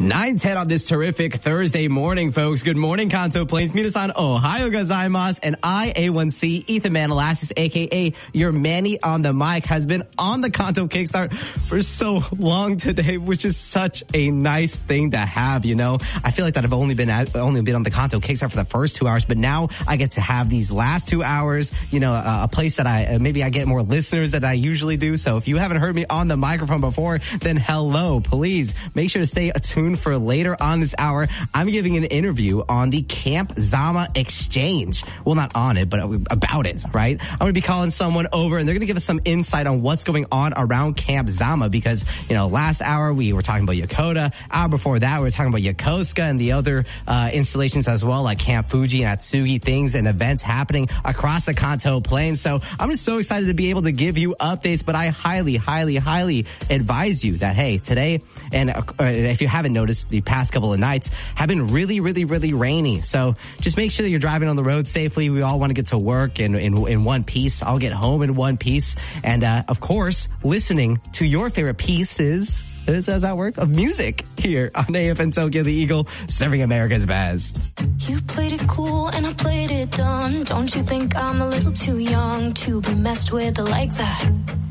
9:10 on this terrific Thursday morning, folks. Good morning, Kanto Plains. Minasan ohayo gozaimasu. And I, A1C, Ethan Manalassis, a.k.a. your Manny on the mic, has been on the Kanto Kickstart for so long today, which is such a nice thing to have, you know. I feel like that I've only been on the Kanto Kickstart for the first 2 hours, but now I get to have these last 2 hours, you know, a place that maybe I get more listeners than I usually do. So if you haven't heard me on the microphone before, then hello. Please make sure to stay tuned for later on this hour. I'm giving an interview on the Camp Zama exchange. Well, not on it, but about it, right? I'm going to be calling someone over and they're going to give us some insight on what's going on around Camp Zama because, you know, last hour we were talking about Yokota. Hour before that, we were talking about Yokosuka and the other installations as well, like Camp Fuji and Atsugi, things and events happening across the Kanto Plains. So I'm just so excited to be able to give you updates, but I highly, highly, highly advise you that, hey, today, and if you haven't noticed, the past couple of nights have been really, really, really rainy. So just make sure that you're driving on the road safely. We all want to get to work in one piece. I'll get home in one piece. And, of course, listening to your favorite pieces, does that work? Of music here on AFN Tokyo, the Eagle, serving America's best. You played it cool and I played it dumb. Don't you think I'm a little too young to be messed with like that?